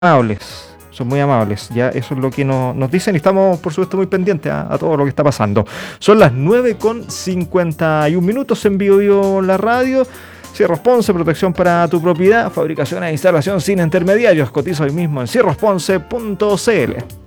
amables. Son muy amables, ya eso es lo que nos dicen y estamos por supuesto muy pendientes a todo lo que está pasando. Son las 9:51 en Bio Bio la radio. Cierros Ponce, protección para tu propiedad, fabricación e instalación sin intermediarios. Cotiza hoy mismo en cierrosponce.cl.